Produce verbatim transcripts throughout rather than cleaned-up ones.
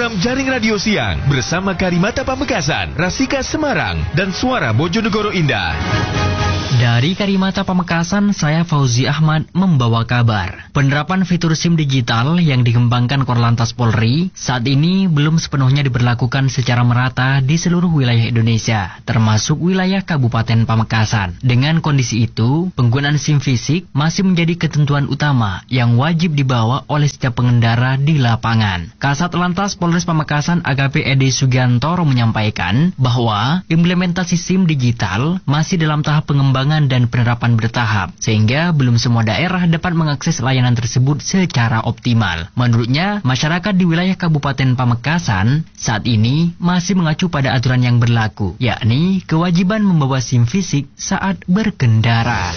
program Jaring Radio Siang bersama Karimata Pamekasan, Rasika Semarang, dan Suara Bojonegoro Indah. Dari Karimata Pamekasan, saya Fauzi Ahmad membawa kabar. Penerapan fitur SIM digital yang dikembangkan Korlantas Polri saat ini belum sepenuhnya diberlakukan secara merata di seluruh wilayah Indonesia, termasuk wilayah Kabupaten Pamekasan. Dengan kondisi itu, penggunaan SIM fisik masih menjadi ketentuan utama yang wajib dibawa oleh setiap pengendara di lapangan. Kasat Lantas Polres Pamekasan A K P Edi Sugiantoro menyampaikan bahwa implementasi SIM digital masih dalam tahap pengembangan dan penerapan bertahap, sehingga belum semua daerah dapat mengakses layanan tersebut secara optimal. Menurutnya, masyarakat di wilayah Kabupaten Pamekasan saat ini masih mengacu pada aturan yang berlaku, yakni kewajiban membawa SIM fisik saat berkendara.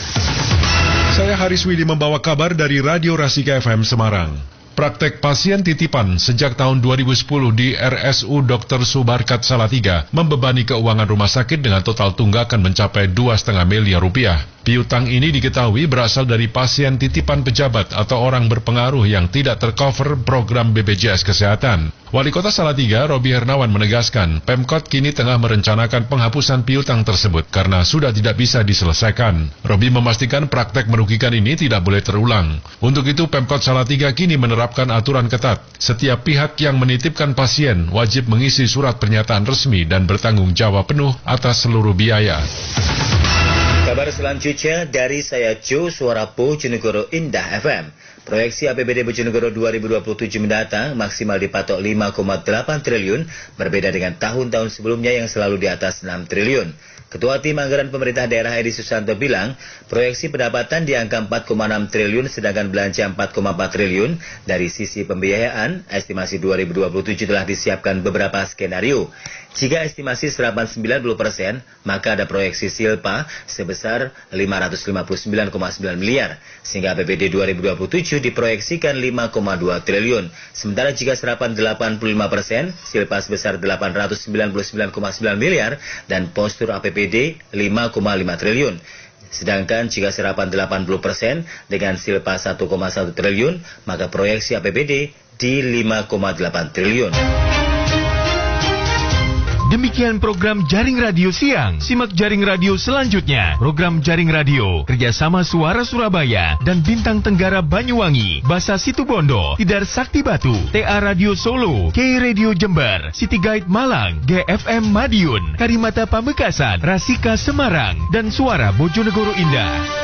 Saya Haris Widi membawa kabar dari Radio Rasika F M Semarang. Praktek pasien titipan sejak tahun dua ribu sepuluh di R S U Dokter Subarkat Salatiga membebani keuangan rumah sakit dengan total tunggakan mencapai dua koma lima miliar rupiah. Piutang ini diketahui berasal dari pasien titipan pejabat atau orang berpengaruh yang tidak tercover program B P J S Kesehatan. Wali Kota Salatiga, Robi Hernawan menegaskan, Pemkot kini tengah merencanakan penghapusan piutang tersebut karena sudah tidak bisa diselesaikan. Robi memastikan praktek merugikan ini tidak boleh terulang. Untuk itu, Pemkot Salatiga kini menerapkan aturan ketat. Setiap pihak yang menitipkan pasien wajib mengisi surat pernyataan resmi dan bertanggung jawab penuh atas seluruh biaya. Kabar selanjutnya dari saya Jo, Suara Bojonegoro Indah F M. Proyeksi A P B D Bojonegoro dua ribu dua puluh tujuh mendatang maksimal dipatok lima koma delapan triliun, berbeda dengan tahun-tahun sebelumnya yang selalu di atas enam triliun. Ketua Tim Anggaran Pemerintah Daerah Edi Susanto bilang, proyeksi pendapatan di angka empat koma enam triliun sedangkan belanja empat koma empat triliun. Dari sisi pembiayaan, estimasi dua ribu dua puluh tujuh telah disiapkan beberapa skenario. Jika estimasi serapan sembilan puluh persen, maka ada proyeksi silpa sebesar lima ratus lima puluh sembilan koma sembilan miliar, sehingga A P B D dua ribu dua puluh tujuh diproyeksikan lima koma dua triliun. Sementara jika serapan delapan puluh lima persen, silpa sebesar delapan ratus sembilan puluh sembilan koma sembilan miliar, dan postur A P B D lima koma lima triliun. Sedangkan jika serapan delapan puluh persen dengan silpa satu koma satu triliun, maka proyeksi A P B D di lima koma delapan triliun. Demikian program Jaring Radio Siang. Simak Jaring Radio selanjutnya. Program Jaring Radio kerjasama Suara Surabaya dan Bintang Tenggara Banyuwangi, Basa Situbondo, Tidar Sakti Batu, T A Radio Solo, K Radio Jember, City Guide Malang, G F M Madiun, Karimata Pamekasan, Rasika Semarang, dan Suara Bojonegoro Indah.